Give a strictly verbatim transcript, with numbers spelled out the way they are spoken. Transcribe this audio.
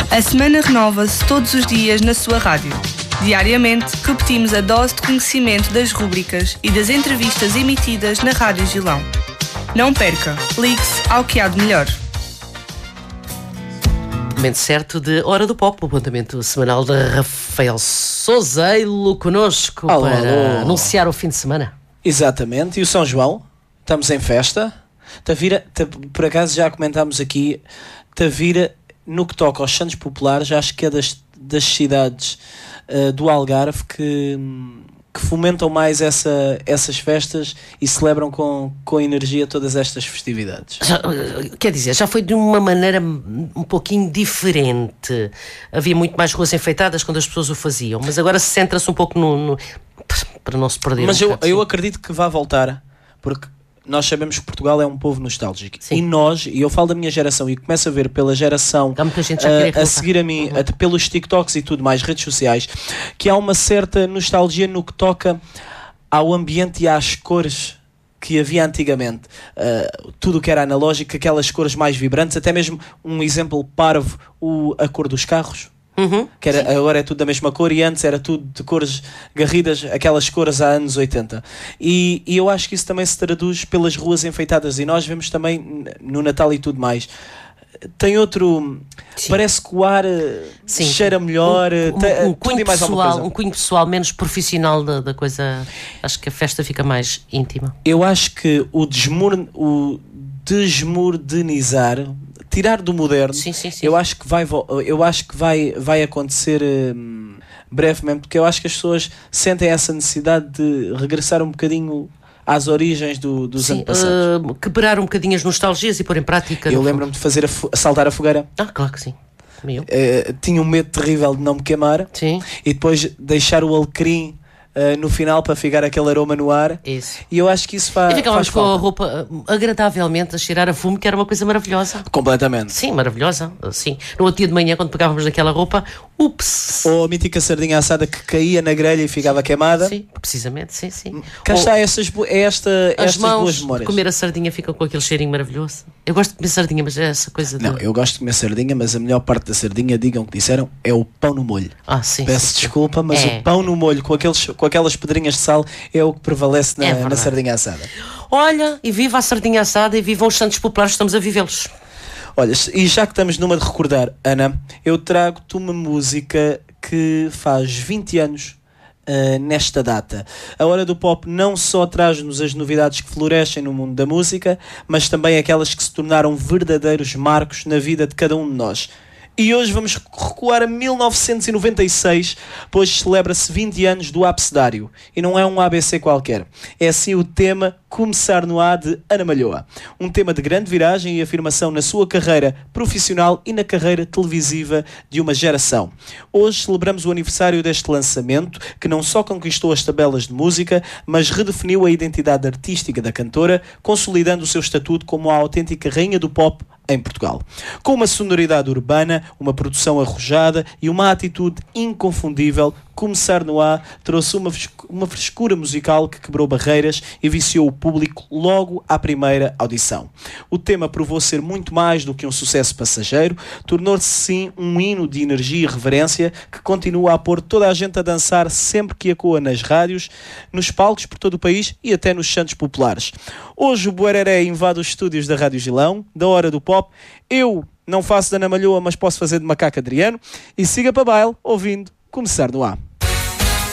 A semana renova-se todos os dias na sua rádio. Diariamente, repetimos a dose de conhecimento das rúbricas e das entrevistas emitidas na Rádio Gilão. Não perca, ligue-se ao que há de melhor. Momento certo de Hora do Pop, o apontamento semanal de Rafael Sousa, ele connosco alô, para alô. anunciar o fim de semana. Exatamente, e o São João? Estamos em festa. Tavira, ta, por acaso já comentámos aqui, Tavira, no que toca aos Santos Populares, acho que é das, das cidades uh, do Algarve que, que fomentam mais essa, essas festas e celebram com, com energia todas estas festividades. Já, quer dizer, já foi de uma maneira um pouquinho diferente. Havia muito mais ruas enfeitadas quando as pessoas o faziam, mas agora centra-se um pouco no... no para não se perder. Mas um eu, bocado, eu sim. acredito que vai voltar, porque nós sabemos que Portugal é um povo nostálgico. Sim. E nós, e eu falo da minha geração e começo a ver pela geração Há muita gente já uh, querer a seguir a mim, uhum. até pelos TikToks e tudo mais, redes sociais, que há uma certa nostalgia no que toca ao ambiente e às cores que havia antigamente. Uh, tudo o que era analógico, aquelas cores mais vibrantes, até mesmo um exemplo parvo, o, a cor dos carros. Uhum. Que era, agora é tudo da mesma cor e antes era tudo de cores garridas, aquelas cores há anos oitenta. E, e eu acho que isso também se traduz pelas ruas enfeitadas e nós vemos também no Natal e tudo mais. Tem outro... Sim. Parece que o ar Sim. cheira melhor. Um, um, tem, um, cunho mais pessoal, um cunho pessoal menos profissional da, da coisa. Acho que a festa fica mais íntima. Eu acho que o, desmor, o desmodernizar, tirar do moderno, sim, sim, sim. eu acho que vai, eu acho que vai, vai acontecer hum, brevemente, porque eu acho que as pessoas sentem essa necessidade de regressar um bocadinho às origens do, dos sim, anos passados. Uh, quebrar um bocadinho as nostalgias e pôr em prática. Eu lembro-me de fazer a, a saltar a fogueira. Ah, claro que sim. Uh, tinha um medo terrível de não me queimar. Sim. E depois deixar o alecrim Uh, no final para ficar aquele aroma no ar. Isso. E eu acho que isso fa- e ficávamos faz com falta. a roupa uh, agradavelmente a cheirar a fumo, que era uma coisa maravilhosa. Completamente. Sim, maravilhosa. Sim. No outro dia de manhã, quando pegávamos naquela roupa, ups! Ou a mítica sardinha assada que caía na grelha e ficava queimada. Sim, precisamente, sim, sim. Cá Ou está essas, esta, as estas mãos boas memórias. De comer a sardinha ficam com aquele cheirinho maravilhoso. Eu gosto de comer sardinha, mas é essa coisa de... Não, eu gosto de comer sardinha, mas a melhor parte da sardinha, digam que disseram, é o pão no molho. Ah, sim. Peço sim, desculpa, mas é. o pão no molho com, aqueles, com aquelas pedrinhas de sal é o que prevalece na, é na sardinha assada. Olha, e viva a sardinha assada e vivam os Santos Populares, estamos a vivê-los. Olha, e já que estamos numa de recordar, Ana, eu trago-te uma música que faz vinte anos uh, nesta data. A Hora do Pop não só traz-nos as novidades que florescem no mundo da música, mas também aquelas que se tornaram verdadeiros marcos na vida de cada um de nós. E hoje vamos recuar a mil novecentos e noventa e seis, pois celebra-se vinte anos do Abecedário. E não é um A B C qualquer. É assim o tema Começar no A de Ana Malhoa. Um tema de grande viragem e afirmação na sua carreira profissional e na carreira televisiva de uma geração. Hoje celebramos o aniversário deste lançamento, que não só conquistou as tabelas de música, mas redefiniu a identidade artística da cantora, consolidando o seu estatuto como a autêntica rainha do pop em Portugal. Com uma sonoridade urbana, uma produção arrojada e uma atitude inconfundível, Começar no A trouxe uma, uma frescura musical que quebrou barreiras e viciou o público logo à primeira audição. O tema provou ser muito mais do que um sucesso passageiro, tornou-se sim um hino de energia e reverência que continua a pôr toda a gente a dançar sempre que ecoa nas rádios, nos palcos por todo o país e até nos Santos Populares. Hoje o Buereré invade os estúdios da Rádio Gilão, da Hora do Pop. Eu não faço de Ana Malhoa, mas posso fazer de Macaco Adriano. E siga para baile ouvindo Começar no A.